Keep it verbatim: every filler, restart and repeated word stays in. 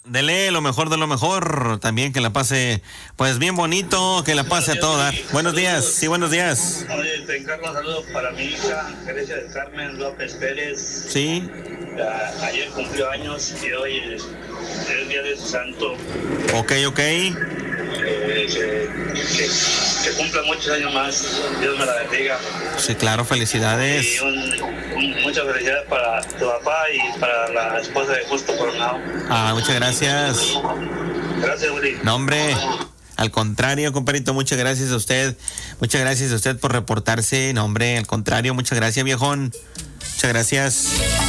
Dele lo mejor de lo mejor, también que la pase, pues bien bonito, que la pase a todo dar. Buenos días, sí, buenos días. Oye, te encargo saludos para mi hija, Grecia del Carmen López Pérez. Sí. Ya, ayer cumplió años y hoy es el día de su santo. Ok, ok. Eh, que, que, que cumpla muchos años más, Dios me la bendiga. Sí, claro, felicidades. Y un, un, muchas felicidades para tu papá y para la esposa de Justo Coronado. Ah, muchas gracias. Gracias, Willy. No, hombre, al contrario, compadrito, muchas gracias a usted. Muchas gracias a usted por reportarse. No, hombre, al contrario, muchas gracias, viejón. Muchas gracias.